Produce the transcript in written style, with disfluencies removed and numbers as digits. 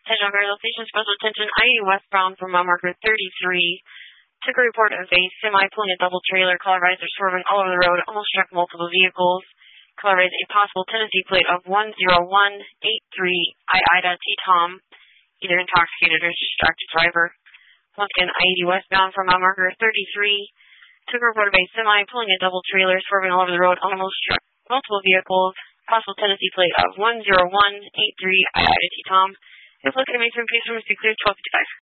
Attention all stations, special attention, IE westbound from mile marker 33. Took a report of a semi pulling a double trailer. Caller rides are swerving all over the road, almost struck multiple vehicles. Caller rides a possible Tennessee plate of 10183 Ida T. Tom, either intoxicated or distracted driver. Once again, IE westbound from mile marker 33. Took a report of a semi pulling a double trailer, swerving all over the road, almost struck multiple vehicles. Possible Tennessee plate of 10183 Ida T. Tom. If looking at me from Peace Room, be clear 1255.